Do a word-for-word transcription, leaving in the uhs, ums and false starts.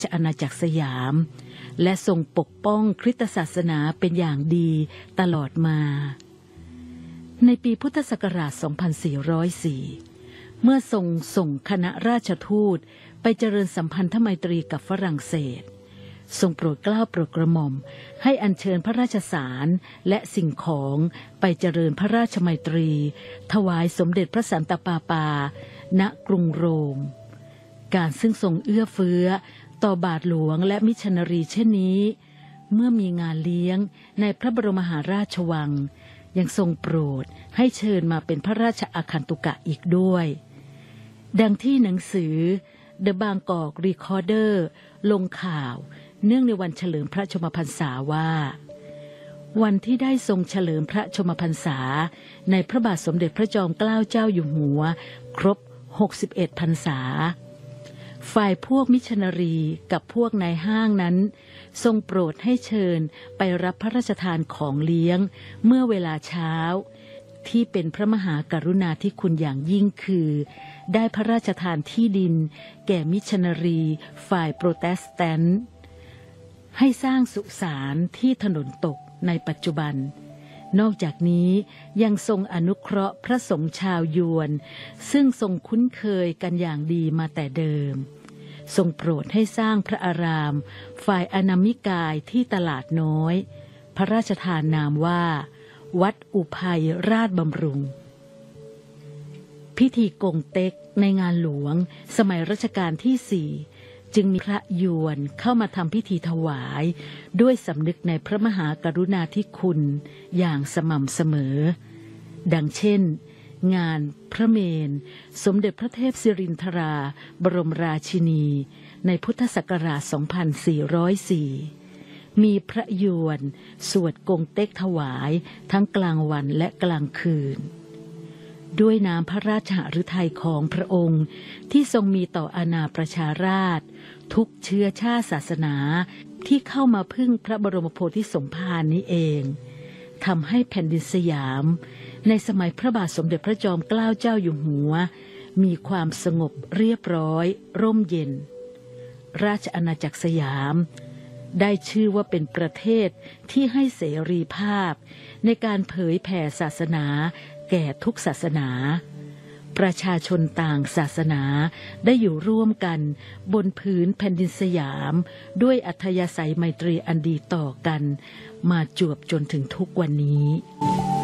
อาณาจักรสยามและทรงปกป้องคริสตศาสนาเป็นอย่างดีตลอดมาในปีพุทธศักราช สองพันสี่ร้อยสี่ เมื่อทรงส่งคณะราชทูตไปเจริญสัมพันธไมตรีกับฝรั่งเศสทรงโปรดเกล้าโปรดกระหม่อมให้อัญเชิญพระราชสารและสิ่งของไปเจริญพระราชไมตรีถวายสมเด็จพระสันตะปาปาณกรุงโรมการซึ่งทรงเอื้อเฟื้อต่อบาทหลวงและมิชชันนารีเช่นนี้เมื่อมีงานเลี้ยงในพระบรมมหาราชวังยังทรงโปรดให้เชิญมาเป็นพระราชอาคันตุกะอีกด้วยดังที่หนังสือ The Bangkok Recorder ลงข่าวเนื่องในวันเฉลิมพระชนมพรรษาว่าวันที่ได้ทรงเฉลิมพระชนมพรรษาในพระบาทสมเด็จพระจอมเกล้าเจ้าอยู่หัวครบหกสิบเอ็ดพรรษาฝ่ายพวกมิชชันนารีกับพวกนายห้างนั้นทรงโปรดให้เชิญไปรับพระราชทานของเลี้ยงเมื่อเวลาเช้าที่เป็นพระมหากรุณาธิคุณอย่างยิ่งคือได้พระราชทานที่ดินแก่มิชชันนารีฝ่ายโปรเตสแตนต์ให้สร้างสุสานที่ถนนตกในปัจจุบันนอกจากนี้ยังทรงอนุเคราะห์พระสงฆ์ชาวยวนซึ่งทรงคุ้นเคยกันอย่างดีมาแต่เดิมทรงโปรดให้สร้างพระอารามฝ่ายอนามิกายที่ตลาดน้อยพระราชทานนามว่าวัดอุภัยราชบำรุงพิธีกงเต็กในงานหลวงสมัยรัชกาลที่สี่จึงมีพระยวนเข้ามาทำพิธีถวายด้วยสำนึกในพระมหากรุณาธิคุณอย่างสม่ำเสมอดังเช่นงานพระเมรุสมเด็จพระเทพสิรินธราบรมราชินีในพุทธศักราช สองพันสี่ร้อยสี่ มีพระยวนสวดกงเต็กถวายทั้งกลางวันและกลางคืนด้วยน้ำพระราชหฤทัยของพระองค์ที่ทรงมีต่ออาณาประชาราษฎร์ทุกเชื้อชาติศาสนาที่เข้ามาพึ่งพระบรมโพธิสมภารนี้เองทำให้แผ่นดินสยามในสมัยพระบาทสมเด็จพระจอมเกล้าเจ้าอยู่หัวมีความสงบเรียบร้อยร่มเย็นราชอาณาจักรสยามได้ชื่อว่าเป็นประเทศที่ให้เสรีภาพในการเผยแผ่ศาสนาแก่ทุกศาสนาประชาชนต่างศาสนาได้อยู่ร่วมกันบนพื้นแผ่นดินสยามด้วยอัธยาศัยไมตรีอันดีต่อกันมาจวบจนถึงทุกวันนี้